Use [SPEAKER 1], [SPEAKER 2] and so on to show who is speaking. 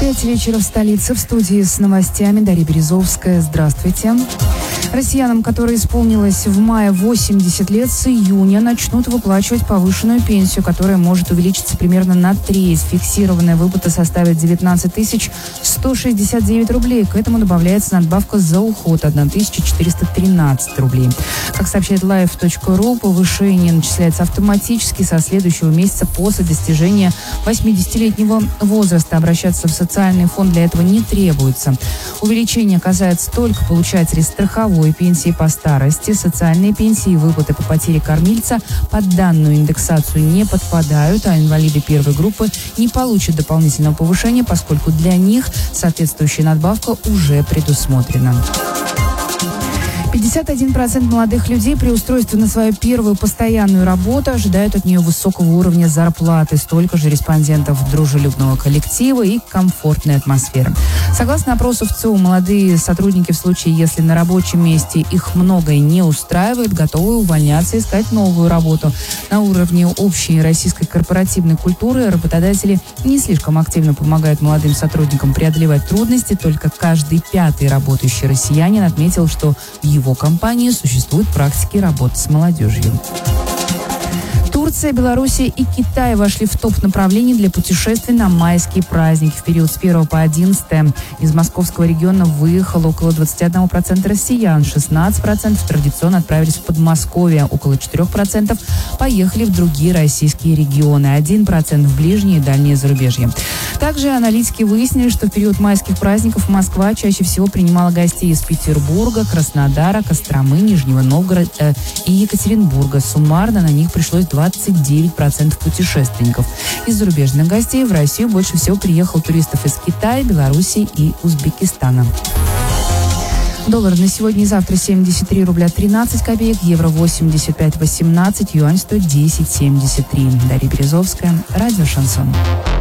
[SPEAKER 1] 5 вечера в столице. В студии с новостями Дарья Березовская. Здравствуйте. Россиянам, которые исполнилось в мае 80 лет, с июня начнут выплачивать повышенную пенсию, которая может увеличиться примерно на треть. Фиксированная выплата составит 19 169 рублей. К этому добавляется надбавка за уход 1413 рублей. Как сообщает live.ru, повышение начисляется автоматически со следующего месяца после достижения 80-летнего возраста. Обращаться в социальный фонд для этого не требуется. Увеличение касается только получателей страховой пенсии по старости. Социальные пенсии и выплаты по потере кормильца под данную индексацию не подпадают, а инвалиды первой группы не получат дополнительного повышения, поскольку для них соответствующая надбавка уже предусмотрена. 51% молодых людей при устройстве на свою первую постоянную работу ожидают от нее высокого уровня зарплаты. Столько же респондентов дружелюбного коллектива и комфортной атмосферы. Согласно опросу ВЦИО, молодые сотрудники в случае, если на рабочем месте их многое не устраивает, готовы увольняться и искать новую работу. На уровне общей российской корпоративной культуры работодатели не слишком активно помогают молодым сотрудникам преодолевать трудности. Только каждый пятый работающий россиянин отметил, что в его компании существуют практики работы с молодежью. Турция, Белоруссия и Китай вошли в топ направлений для путешествий на майские праздники. В период с 1 по 11 из московского региона выехало около 21% россиян, 16% традиционно отправились в Подмосковье, около 4% поехали в другие российские регионы, 1% в ближние и дальние зарубежья. Также аналитики выяснили, что в период майских праздников Москва чаще всего принимала гостей из Петербурга, Краснодара, Костромы, Нижнего Новгорода и Екатеринбурга. Суммарно на них пришлось 29% путешественников. Из зарубежных гостей в Россию больше всего приехало туристов из Китая, Белоруссии и Узбекистана. Доллар на сегодня и завтра 73 рубля 13 копеек, евро 85,18, юань стоит 10,73. Дарья Березовская, радио «Шансон».